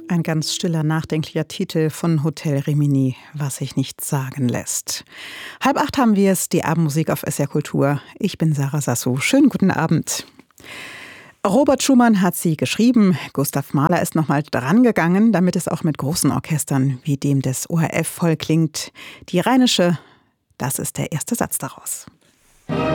Ein ganz stiller, nachdenklicher Titel von Hotel Rimini, was sich nicht sagen lässt. 7:30 haben wir es, die Abendmusik auf SR Kultur. Ich bin Sarah Sasso. Schönen guten Abend. Robert Schumann hat sie geschrieben. Gustav Mahler ist nochmal dran gegangen, damit es auch mit großen Orchestern wie dem des ORF voll klingt. Die Rheinische, das ist der erste Satz daraus.